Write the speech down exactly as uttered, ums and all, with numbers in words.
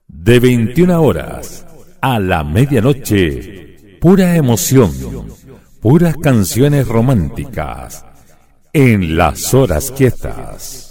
De veintiuna horas a la medianoche, pura emoción, puras canciones románticas en Las Horas Quietas.